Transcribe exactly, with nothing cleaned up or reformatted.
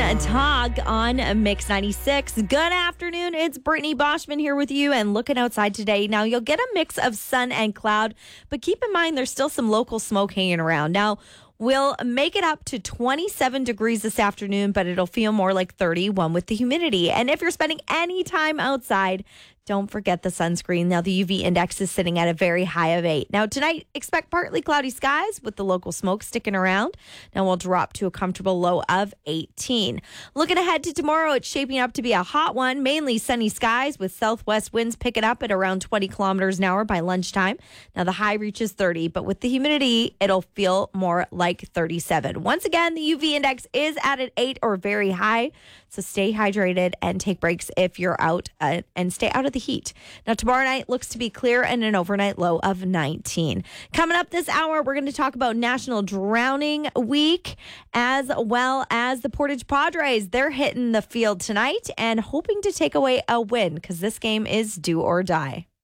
Talk on Mix ninety-six. Good afternoon. It's Brittany Boschman here with you and looking outside today. Now, you'll get a mix of sun and cloud, but keep in mind there's still some local smoke hanging around. Now, we'll make it up to twenty-seven degrees this afternoon, but it'll feel more like thirty-one with the humidity. And if you're spending any time outside, don't forget the sunscreen. Now, the U V index is sitting at a very high of eight. Now, tonight, expect partly cloudy skies with the local smoke sticking around. Now, we'll drop to a comfortable low of eighteen. Looking ahead to tomorrow, it's shaping up to be a hot one, mainly sunny skies with southwest winds picking up at around twenty kilometers an hour by lunchtime. Now, the high reaches thirty, but with the humidity, it'll feel more like thirty-seven. Once again, the U V index is at an eight or very high, so stay hydrated and take breaks if you're out uh, and stay out of the heat. Now, tomorrow night looks to be clear and an overnight low of nineteen. Coming up this hour, we're going to talk about National Drowning Week as well as the Portage Padres. They're hitting the field tonight and hoping to take away a win because this game is do or die.